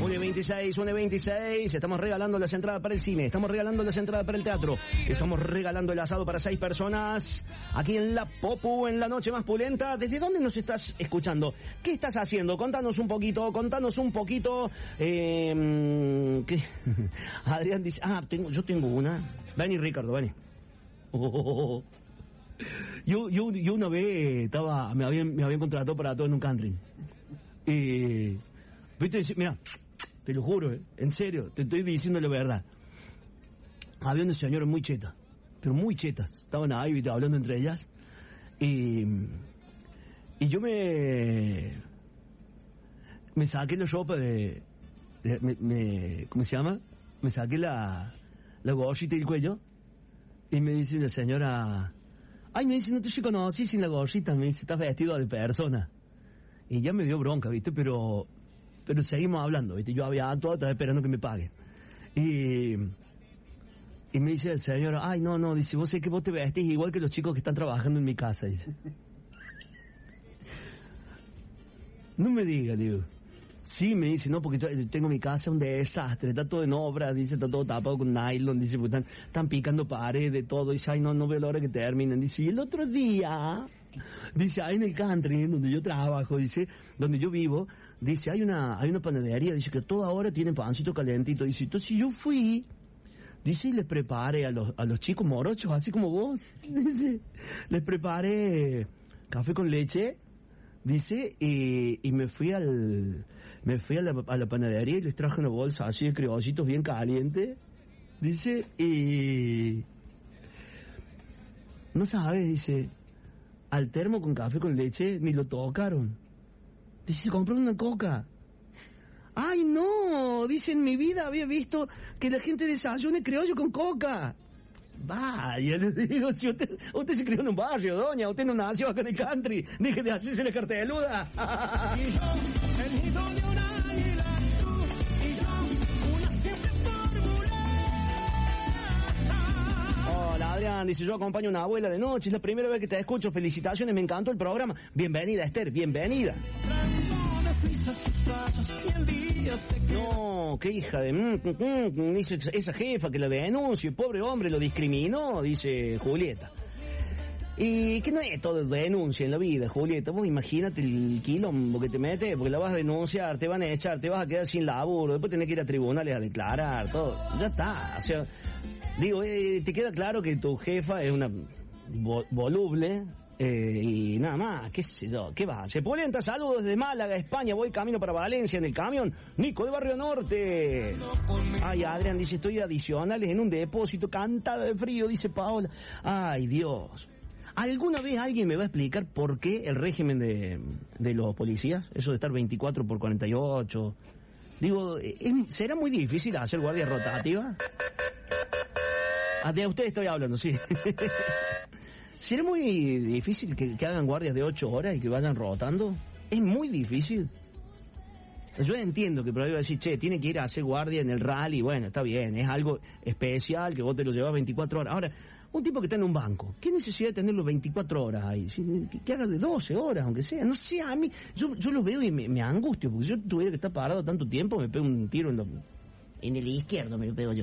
1:26, estamos regalando las entradas para el cine, estamos regalando las entradas para el teatro, estamos regalando el asado para 6 personas, aquí en La Popu, en la noche más pulenta. ¿Desde dónde nos estás escuchando? ¿Qué estás haciendo? Contanos un poquito, ¿qué? Adrián dice, yo tengo una. Vení, Ricardo, vení. Yo una vez me habían contratado para todo en un country. ¿Viste? Mira, te lo juro, en serio, te estoy diciendo la verdad. Había unas señoras muy chetas, pero muy chetas. Estaban ahí, ¿viste? Hablando entre ellas. Y yo me saqué la ropa ¿cómo se llama? Me saqué la gorrita y el cuello. Y me dice la señora, me dice, no te reconocí sin la gorrita. Me dice, estás vestido de persona. Y ya me dio bronca, ¿viste? Pero seguimos hablando, ¿viste? Yo había actuado, estaba esperando que me paguen. Y me dice el señor, no, dice, vos sé que vos te vestís igual que los chicos que están trabajando en mi casa, dice. No me diga, digo. Sí, me dice, no, porque yo tengo mi casa un desastre, está todo en obra, dice, está todo tapado con nylon, dice, porque están picando paredes, todo, dice, no veo la hora que terminen, dice, y el otro día, dice, ahí en el country, donde yo trabajo, dice, donde yo vivo, dice, hay una panadería, dice, que toda hora tienen pancito calentito, dice, entonces yo fui, dice, y les preparé a los chicos morochos, así como vos, dice, les preparé café con leche, dice, y me fui a la panadería y les traje una bolsa así de criollitos bien caliente, dice, y no sabes, dice, al termo con café con leche ni lo tocaron. Dice, compré una coca. ¡Ay, no! Dice, en mi vida había visto que la gente desayune criollo con coca. Vaya, le digo, si usted se crió en un barrio, doña, usted no nació acá en el country, deje de hacerse la carteluda. Y yo, el nido de un águila, tú y yo, una simple fórmula. Hola, Adrián, dice, yo acompaño a una abuela de noche, es la primera vez que te escucho, felicitaciones, me encantó el programa. Bienvenida, Esther, bienvenida. No, qué hija de... dice esa jefa que la denunció, pobre hombre, lo discriminó, dice Julieta. Y que no es todo denuncia en la vida, Julieta. Vos imagínate el quilombo que te metes, porque la vas a denunciar, te van a echar, te vas a quedar sin laburo, después tenés que ir a tribunales a declarar, todo. Ya está, o sea... Digo, te queda claro que tu jefa es una voluble... y nada más, qué sé yo, qué va. Se polenta, saludos desde Málaga, España, voy camino para Valencia en el camión. Nico de Barrio Norte. Adrián dice, estoy adicionales en un depósito, cantada de frío, dice Paola. Ay, Dios. ¿Alguna vez alguien me va a explicar por qué el régimen de los policías? Eso de estar 24/48. Digo, ¿será muy difícil hacer guardia rotativa? De usted estoy hablando, sí. ¿Será muy difícil que hagan guardias de 8 horas y que vayan rotando? Es muy difícil. Yo entiendo que por ahí va a decir, tiene que ir a hacer guardia en el rally, bueno, está bien, es algo especial que vos te lo llevas 24 horas. Ahora, un tipo que está en un banco, ¿qué necesidad de tenerlo 24 horas ahí? Que haga de 12 horas, aunque sea. No sé, a mí, yo lo veo y me angustio, porque si yo tuviera que estar parado tanto tiempo, me pego un tiro en el izquierdo, me lo pego yo.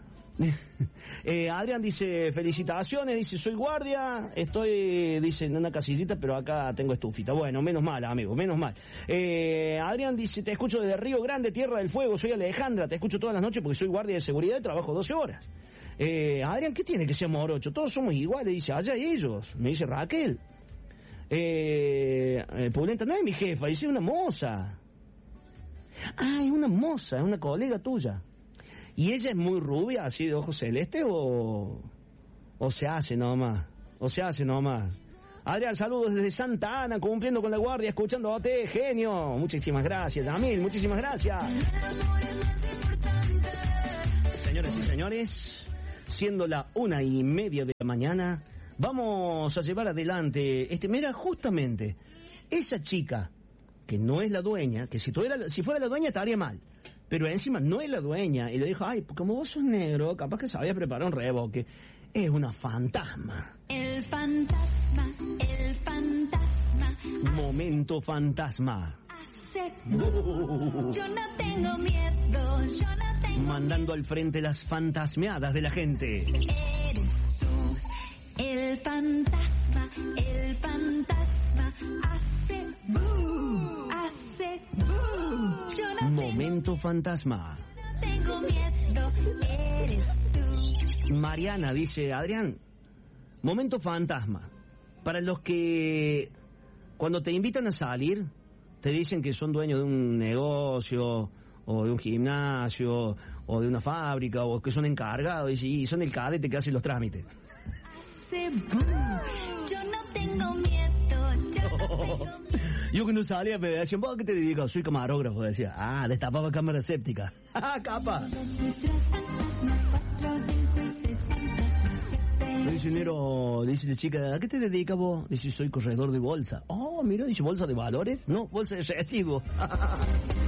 Adrián dice, felicitaciones, dice, soy guardia, estoy, dice, en una casillita, pero acá tengo estufita. Bueno, menos mal, amigo, menos mal. Adrián dice, te escucho desde Río Grande, Tierra del Fuego, soy Alejandra, te escucho todas las noches porque soy guardia de seguridad y trabajo 12 horas. Adrián, ¿qué tiene que ser morocho? Todos somos iguales, dice, allá ellos, me dice Raquel. Pulenta, no es mi jefa, dice, una moza. Es una moza, es una colega tuya. ¿Y ella es muy rubia, así de ojos celestes, o se hace nomás? Adrián, saludos desde Santa Ana, cumpliendo con la guardia, escuchando a ti, genio. Muchísimas gracias, Yamil, muchísimas gracias. Señoras y señores, siendo la 1:30 de la mañana, vamos a llevar adelante mira, justamente, esa chica, que no es la dueña, que si fuera la dueña estaría mal. Pero encima no es la dueña. Y le dijo, como vos sos negro, capaz que sabía preparar un reboque. Es una fantasma. El fantasma. Momento fantasma. hace yo no tengo miedo, yo no tengo mandando al frente las fantasmeadas de la gente. Eres tú, el fantasma hace yo no Momento fantasma. tengo miedo, eres tú. Mariana dice, Adrián, momento fantasma. Para los que cuando te invitan a salir, te dicen que son dueños de un negocio, o de un gimnasio, o de una fábrica, o que son encargados, y son el cadete que hace los trámites. Hace yo no tengo miedo, yo no tengo miedo. Yo cuando salía me decían, ¿vos qué te dedicas? Soy camarógrafo, decía. Ah, destapaba cámara séptica. ¡Ah, capa! Dice Nero, dice la chica, ¿a qué te dedicas vos? Dice, soy corredor de bolsa. Oh, mira, dice, ¿bolsa de valores? No, bolsa de residuos.